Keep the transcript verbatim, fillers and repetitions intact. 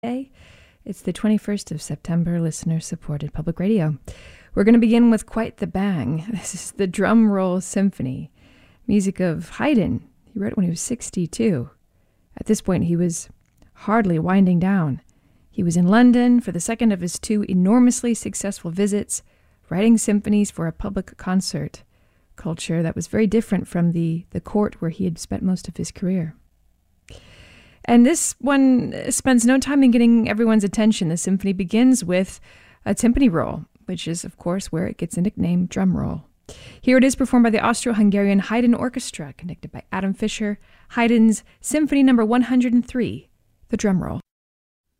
Day. It's the twenty-first of September, listener-supported public radio. We're going to begin with quite the bang. This is the Drum Roll Symphony, music of Haydn. He wrote it when he was sixty-two. At this point, he was hardly winding down. He was in London for the second of his two enormously successful visits, writing symphonies for a public concert culture that was very different from the, the court where he had spent most of his career. And this one spends no time in getting everyone's attention. The symphony begins with a timpani roll, which is, of course, where it gets the nickname drum roll. Here it is performed by the Austro-Hungarian Haydn Orchestra, conducted by Adam Fischer, Haydn's Symphony Number one hundred three, the Drum Roll.